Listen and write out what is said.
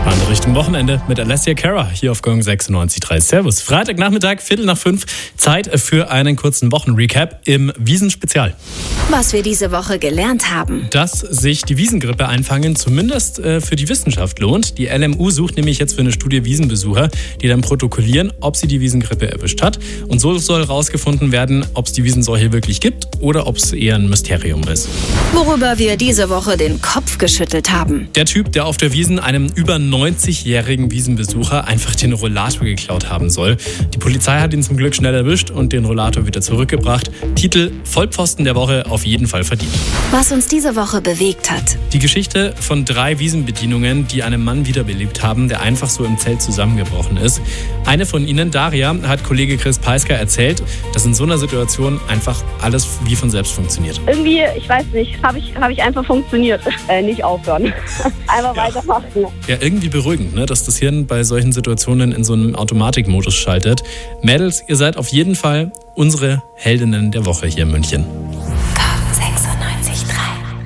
Entspannt Richtung Wochenende mit Alessia Cara hier auf Gong 96.3. Servus. Freitagnachmittag, 4:45, Zeit für einen kurzen Wochenrecap im Wiesn-Spezial. Was wir diese Woche gelernt haben. Dass sich die Wiesngrippe einfangen zumindest für die Wissenschaft lohnt. Die LMU sucht nämlich jetzt für eine Studie Wiesenbesucher, die dann protokollieren, ob sie die Wiesngrippe erwischt hat. Und so soll herausgefunden werden, ob es die Wiesenseuche wirklich gibt oder ob es eher ein Mysterium ist. Worüber wir diese Woche den Kopf geschüttelt haben. Der Typ, der auf der Wiesn einem über 90-jährigen Wiesenbesucher einfach den Rollator geklaut haben soll. Die Polizei hat ihn zum Glück schnell erwischt und den Rollator wieder zurückgebracht. Titel: Vollpfosten der Woche, auf jeden Fall verdient. Was uns diese Woche bewegt hat. Die Geschichte von 3 Wiesenbedienungen, die einen Mann wiederbelebt haben, der einfach so im Zelt zusammengebrochen ist. Eine von ihnen, Daria, hat Kollege Chris Peisker erzählt, dass in so einer Situation einfach alles wie von selbst funktioniert. Irgendwie, ich weiß nicht, habe ich einfach funktioniert. Nicht aufhören. Einfach weitermachen. Ja, irgendwie beruhigend, ne? Dass das Hirn bei solchen Situationen in so einem Automatikmodus schaltet. Mädels, ihr seid auf jeden Fall unsere Heldinnen der Woche hier in München.